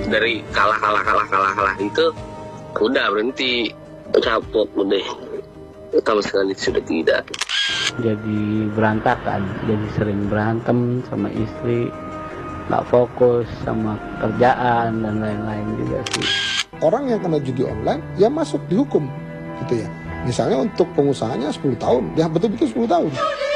dari kalah itu udah berhenti, capek udah sama sekali sudah tidak. Jadi berantakan, jadi sering berantem sama istri, nggak fokus sama kerjaan dan lain-lain juga sih. Orang yang kena judi online ya masuk dihukum gitu ya. Misalnya untuk pengusahanya 10 tahun, ya betul-betul 10 tahun.